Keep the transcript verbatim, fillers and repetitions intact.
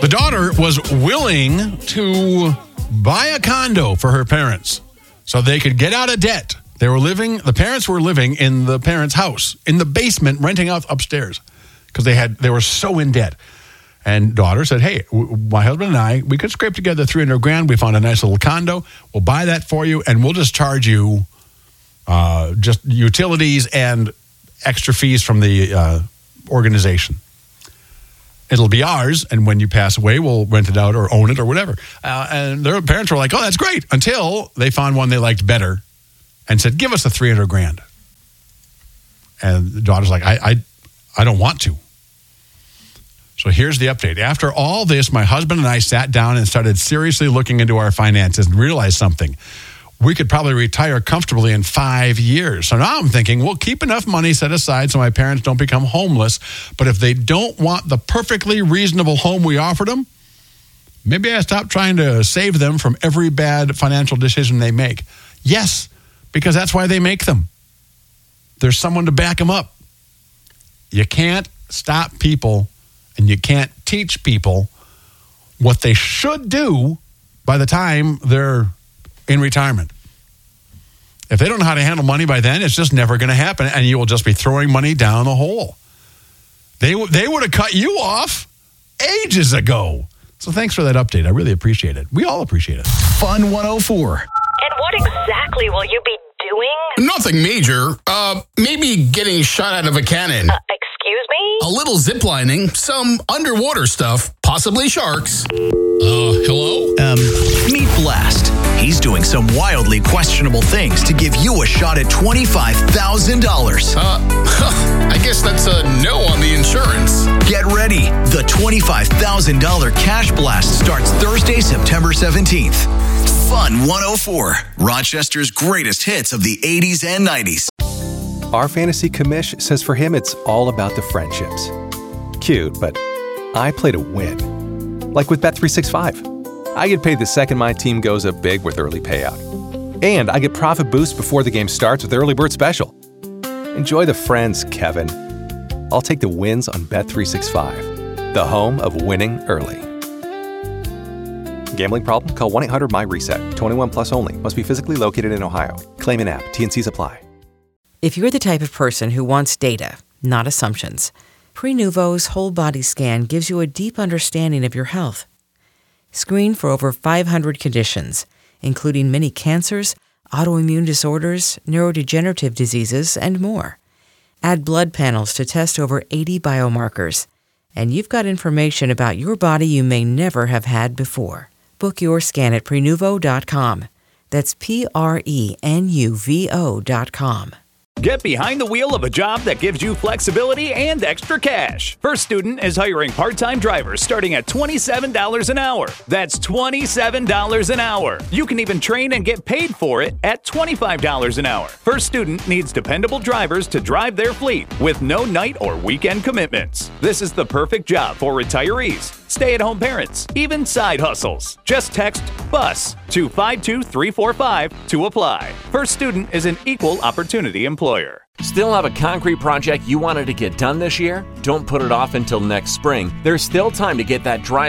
The daughter was willing to buy a condo for her parents so they could get out of debt. They were living, the parents were living in the parents' house, in the basement, renting out upstairs because they had, they were so in debt. And daughter said, hey, w- my husband and I, we could scrape together three hundred grand. We found a nice little condo. We'll buy that for you, and we'll just charge you uh, just utilities and extra fees from the uh, organization. It'll be ours, and when you pass away, we'll rent it out or own it or whatever. Uh, and their parents were like, oh, that's great, until they found one they liked better and said, give us the three hundred grand. And the daughter's like, I, I, I don't want to. So here's the update. After all this, my husband and I sat down and started seriously looking into our finances and realized something. We could probably retire comfortably in five years. So now I'm thinking, we'll keep enough money set aside so my parents don't become homeless. But if they don't want the perfectly reasonable home we offered them, maybe I stop trying to save them from every bad financial decision they make. Yes, because that's why they make them. There's someone to back them up. You can't stop people. And you can't teach people what they should do by the time they're in retirement. If they don't know how to handle money by then, it's just never going to happen, and you will just be throwing money down the hole. They, they would have cut you off ages ago. So thanks for that update. I really appreciate it. We all appreciate it. Fun one oh four. And what exactly will you be doing? Nothing major. Uh, maybe getting shot out of a cannon. Uh, excuse me? A little ziplining, some underwater stuff, possibly sharks. Uh, hello? Um, meet Blast. He's doing some wildly questionable things to give you a shot at twenty-five thousand dollars. Uh, I guess that's a no on the insurance. Get ready. The twenty-five thousand dollars Cash Blast starts Thursday, September seventeenth. Fun one oh four. Rochester's greatest hits of the eighties and nineties. Our fantasy commish says for him it's all about the friendships. Cute, but I play to win. Like with Bet three sixty-five. I get paid the second my team goes up big with early payout. And I get profit boost before the game starts with Early Bird Special. Enjoy the friends, Kevin. I'll take the wins on Bet three sixty-five, the home of winning early. Gambling problem? Call one eight hundred M Y reset. twenty-one plus only. Must be physically located in Ohio. Claim in app. T N Cs apply. If you're the type of person who wants data, not assumptions, Prenuvo's whole body scan gives you a deep understanding of your health. Screen for over five hundred conditions, including many cancers, autoimmune disorders, neurodegenerative diseases, and more. Add blood panels to test over eighty biomarkers, and you've got information about your body you may never have had before. Book your scan at Prenuvo dot com. That's P R E N U V O dot com. Get behind the wheel of a job that gives you flexibility and extra cash. First Student is hiring part-time drivers starting at twenty-seven dollars an hour. That's twenty-seven dollars an hour. You can even train and get paid for it at twenty-five dollars an hour. First Student needs dependable drivers to drive their fleet with no night or weekend commitments. This is the perfect job for retirees, stay-at-home parents, even side hustles. Just text BUS to five two three four five to apply. First Student is an equal opportunity employer. Still have a concrete project you wanted to get done this year? Don't put it off until next spring. There's still time to get that dry